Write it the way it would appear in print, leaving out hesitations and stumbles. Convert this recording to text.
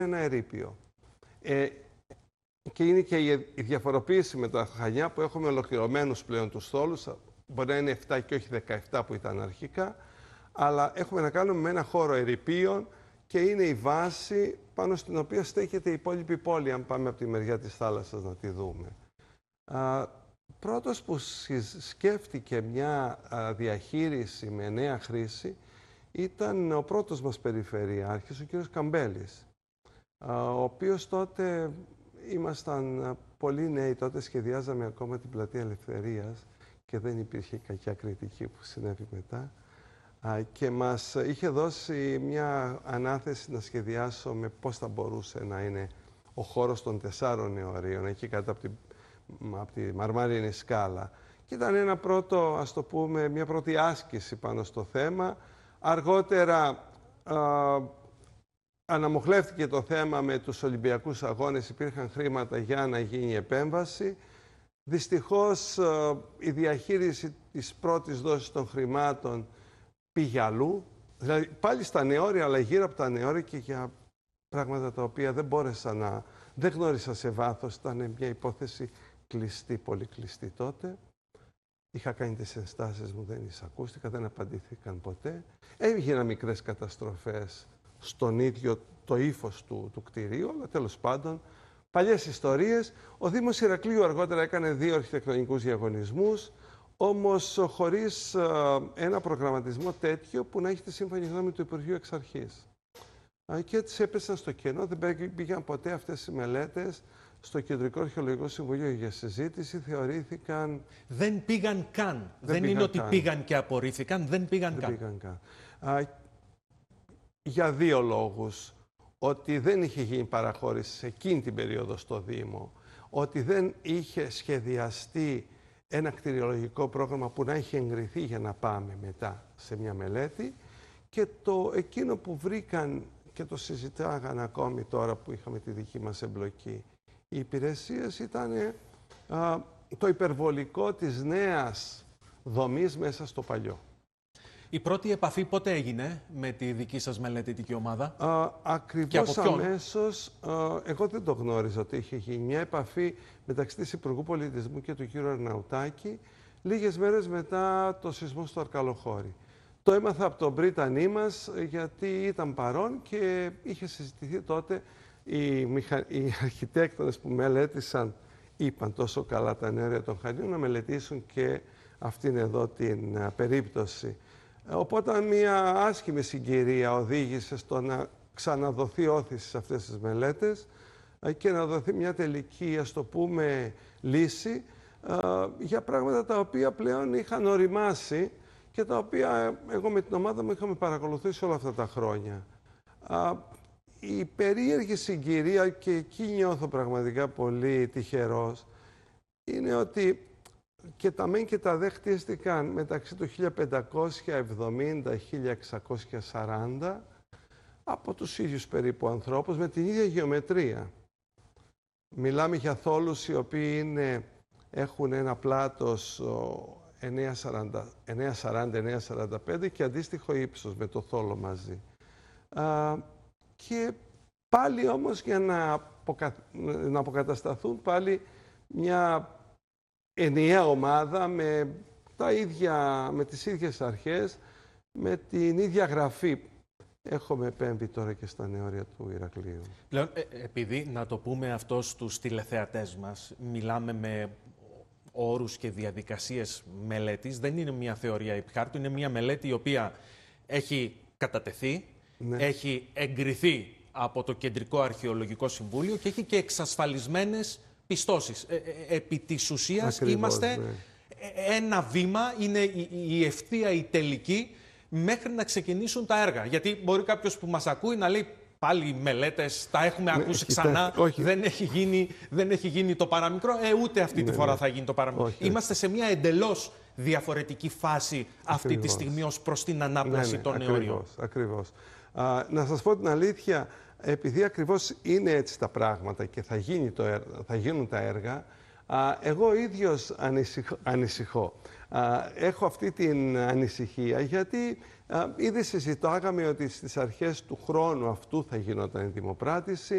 ένα ερείπιο. Και είναι και η διαφοροποίηση με τα Χανιά που έχουμε ολοκληρωμένους πλέον τους στόλους. Μπορεί να είναι 7 και όχι 17 που ήταν αρχικά, αλλά έχουμε να κάνουμε με ένα χώρο ερειπίων και είναι η βάση πάνω στην οποία στέκεται η υπόλοιπη πόλη, αν πάμε από τη μεριά της θάλασσας να τη δούμε. Πρώτος που σκέφτηκε μια διαχείριση με νέα χρήση ήταν ο πρώτος μας περιφερειάρχης, ο κύριος Καμπέλης, ο οποίος τότε ήμασταν πολύ νέοι, τότε σχεδιάζαμε ακόμα την Πλατεία Ελευθερίας και δεν υπήρχε κακιά κριτική που συνέβη μετά και μας είχε δώσει μια ανάθεση να σχεδιάσουμε πώς θα μπορούσε να είναι ο χώρος των 4 νεωρίων, εκεί κάτω από τη Μαρμάρινη Σκάλα. Και ήταν ένα πρώτο, ας το πούμε, μια πρώτη άσκηση πάνω στο θέμα. Αργότερα αναμοχλεύτηκε το θέμα με τους Ολυμπιακούς Αγώνες, υπήρχαν χρήματα για να γίνει επέμβαση. Δυστυχώς η διαχείριση της πρώτης δόσης των χρημάτων πήγε αλλού. Δηλαδή πάλι στα νεόρια, αλλά γύρω από τα νεόρια και για πράγματα τα οποία δεν γνώρισα σε βάθος. Ήταν μια υπόθεση κλειστή, πολύ κλειστή τότε. Είχα κάνει τις ενστάσεις μου, δεν εισακούστηκα, δεν απαντήθηκαν ποτέ. Έγιναν μικρές καταστροφές στον ίδιο το ύφος του κτηρίου, αλλά τέλος πάντων, παλιές ιστορίες. Ο Δήμος Ηρακλείου αργότερα έκανε 2 αρχιτεκτονικούς διαγωνισμούς, όμως χωρίς ένα προγραμματισμό τέτοιο που να έχει τη σύμφωνη γνώμη του Υπουργείου εξ αρχής. Και έτσι έπεσαν στο κενό, δεν πήγαν ποτέ αυτές οι μελέτες στο Κεντρικό Αρχαιολογικό Συμβουλίο για συζήτηση, θεωρήθηκαν... Δεν πήγαν καν. Δεν είναι ότι πήγαν και απορρίφθηκαν, δεν πήγαν καν. Για 2 λόγους. Ότι δεν είχε γίνει παραχώρηση σε εκείνη την περίοδο στο Δήμο, ότι δεν είχε σχεδιαστεί ένα κτηριολογικό πρόγραμμα που να είχε εγκριθεί για να πάμε μετά σε μια μελέτη και εκείνο που βρήκαν και το συζητάγαν ακόμη τώρα που είχαμε τη δική μας εμπλοκή οι υπηρεσίες ήταν το υπερβολικό της νέας δομής μέσα στο παλιό. Η πρώτη επαφή πότε έγινε με τη δική σας μελετητική ομάδα? Ακριβώς αμέσως, εγώ δεν το γνώριζα ότι είχε γίνει μια επαφή μεταξύ της Υπουργού Πολιτισμού και του κ. Αρναουτάκη λίγες μέρες μετά το σεισμό στο Αρκαλοχώρι. Το έμαθα από τον πρίτανή μας γιατί ήταν παρόν και είχε συζητηθεί τότε οι αρχιτέκτονες που μελέτησαν, είπαν τόσο καλά τα νεόρια των Χανίων, να μελετήσουν και αυτήν εδώ την περίπτωση. Οπότε μια άσχημη συγκυρία οδήγησε στο να ξαναδοθεί όθηση σε αυτές τις μελέτες και να δοθεί μια τελική, ας το πούμε, λύση για πράγματα τα οποία πλέον είχαν οριμάσει και τα οποία εγώ με την ομάδα μου είχαμε παρακολουθήσει όλα αυτά τα χρόνια. Η περίεργη συγκυρία, και εκεί νιώθω πραγματικά πολύ τυχερός, είναι ότι και τα μεν και τα δε χτίστηκαν μεταξύ του 1570-1640 από τους ίδιους περίπου ανθρώπους με την ίδια γεωμετρία. Μιλάμε για θόλους οι οποίοι έχουν ένα πλάτος 940-945 και αντίστοιχο ύψος με το θόλο μαζί. Και πάλι όμως για να αποκατασταθούν πάλι μια ενιαία ομάδα με τις ίδιες αρχές, με την ίδια γραφή. Έχουμε επέμβει τώρα και στα νεόρια του Ηρακλείου. Πλέον, επειδή, να το πούμε αυτό στους τηλεθεατές μας, μιλάμε με όρους και διαδικασίες μελέτης, δεν είναι μια θεωρία επιχάρτου, είναι μια μελέτη η οποία έχει κατατεθεί, έχει εγκριθεί από το Κεντρικό Αρχαιολογικό Συμβούλιο και έχει και εξασφαλισμένες πιστώσεις. Επί της ουσίας είμαστε ένα βήμα, είναι η ευθεία η τελική μέχρι να ξεκινήσουν τα έργα. Γιατί μπορεί κάποιος που μας ακούει να λέει πάλι μελέτες, τα έχουμε ακούσει ξανά, δεν έχει γίνει το παραμικρό, ούτε αυτή τη φορά θα γίνει το παραμικρό. Είμαστε σε μια εντελώς διαφορετική φάση αυτή τη στιγμή ως προς την ανάπλαση των νεωρίων. Ακριβώς. Να σας πω την αλήθεια, επειδή ακριβώς είναι έτσι τα πράγματα και θα γίνουν τα έργα, εγώ ίδιος ανησυχώ. Έχω αυτή την ανησυχία γιατί ήδη συζητάγαμε ότι στις αρχές του χρόνου αυτού θα γινόταν η δημοπράτηση.